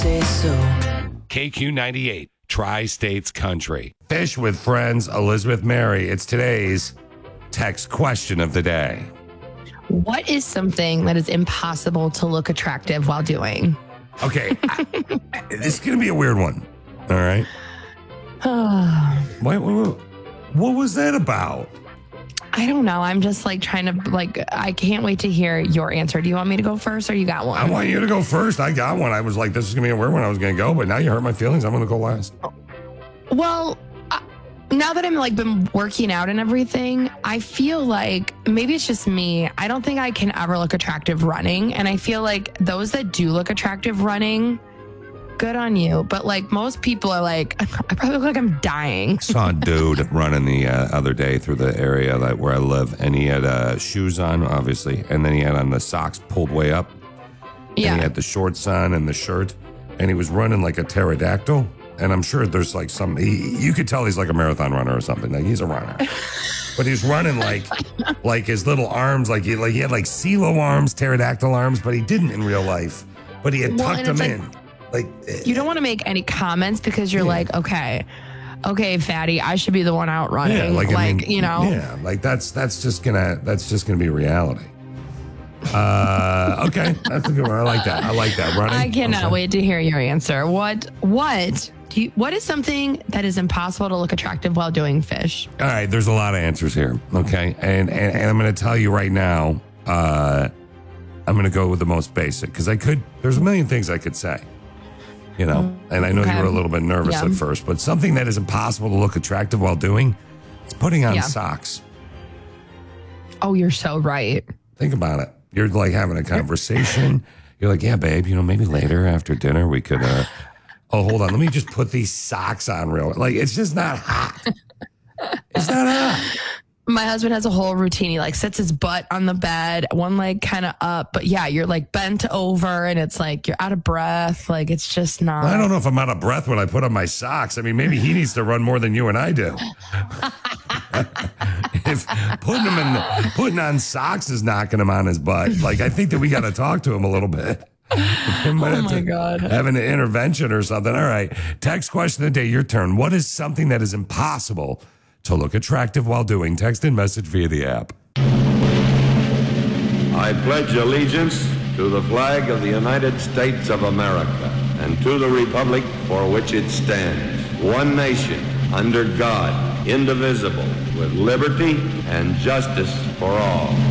say so. KQ98, Tri-States Country. Fish with Friends, Elizabeth Mary. It's today's text question of the day. What is something that is impossible to look attractive while doing? Okay, this is going to be a weird one. All right. What was that about? I don't know. I'm just like trying to I can't wait to hear your answer. Do you want me to go first or you got one? I want you to go first. I got one. I was like, this is going to be a weird one. I was going to go, but now you hurt my feelings. I'm going to go last. Well, now that I'm like been working out and everything, I feel like maybe it's just me. I don't think I can ever look attractive running. And I feel like those that do look attractive running, good on you. But like most people are like, I probably look like I'm dying. Saw a dude running the other day through the area where I live, and he had shoes on, obviously, and then he had on the socks pulled way up. Yeah. And he had the shorts on and the shirt, and he was running like a pterodactyl. And I'm sure there's like you could tell he's like a marathon runner or something. Like he's a runner, but he's running like his little arms, like he had like CeeLo arms, pterodactyl arms, but he didn't in real life. But he had tucked them in. Like you don't want to make any comments because you're like, okay, fatty, I should be the one out running. Yeah, Yeah, like that's just gonna be reality. Okay, that's a good one. I like that. Running. I cannot wait to hear your answer. What is something that is impossible to look attractive while doing, Fish? All right, there's a lot of answers here. Okay, and I'm going to tell you right now. I'm going to go with the most basic because there's a million things I could say. You know, and I know you were a little bit nervous at first, but something that is impossible to look attractive while doing is putting on socks. Oh, you're so right. Think about it. You're like having a conversation. You're like, yeah, babe, maybe later after dinner we could, hold on. Let me just put these socks on real. Like, it's just not hot. It's not hot. My husband has a whole routine. He like sits his butt on the bed, one leg kind of up. But yeah, you're like bent over and it's like you're out of breath. Like it's just not. I don't know if I'm out of breath when I put on my socks. I mean, maybe he needs to run more than you and I do. If putting on socks is knocking him on his butt. Like I think that we got to talk to him a little bit. Oh my God. Having an intervention or something. All right. Text question of the day. Your turn. What is something that is impossible to look attractive while doing? Text and message via the app. I pledge allegiance to the flag of the United States of America and to the republic for which it stands, one nation, under God, indivisible, with liberty and justice for all.